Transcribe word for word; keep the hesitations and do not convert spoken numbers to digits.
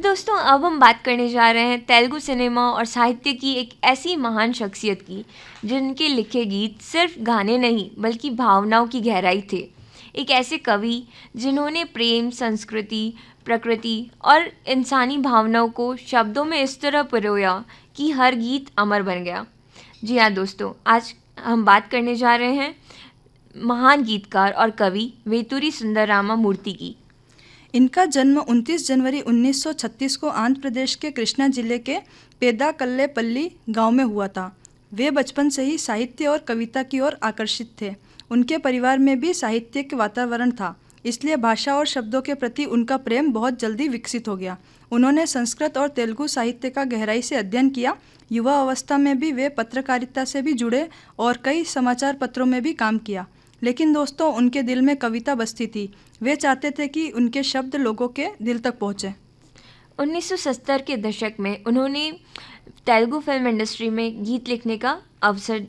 दोस्तों, अब हम बात करने जा रहे हैं तेलुगु सिनेमा और साहित्य की एक ऐसी महान शख्सियत की जिनके लिखे गीत सिर्फ गाने नहीं बल्कि भावनाओं की गहराई थे। एक ऐसे कवि जिन्होंने प्रेम, संस्कृति, प्रकृति और इंसानी भावनाओं को शब्दों में इस तरह पिरोया कि हर गीत अमर बन गया। जी हाँ दोस्तों, आज हम बात करने जा रहे हैं महान गीतकार और कवि वेतुरी सुंदररामा मूर्ति की। इनका जन्म उनतीस जनवरी उन्नीस सौ छत्तीस को आंध्र प्रदेश के कृष्णा जिले के पेद्दाकल्लेपल्ली गांव में हुआ था। वे बचपन से ही साहित्य और कविता की ओर आकर्षित थे। उनके परिवार में भी साहित्यिक वातावरण था, इसलिए भाषा और शब्दों के प्रति उनका प्रेम बहुत जल्दी विकसित हो गया। उन्होंने संस्कृत और तेलुगु साहित्य का गहराई से अध्ययन किया। युवा अवस्था में भी वे पत्रकारिता से भी जुड़े और कई समाचार पत्रों में भी काम किया। लेकिन दोस्तों, उनके दिल में कविता बसती थी। वे चाहते थे कि उनके शब्द लोगों के दिल तक पहुँचे। उन्नीस सौ सत्तर के दशक में उन्होंने तेलुगु फिल्म इंडस्ट्री में गीत लिखने का अवसर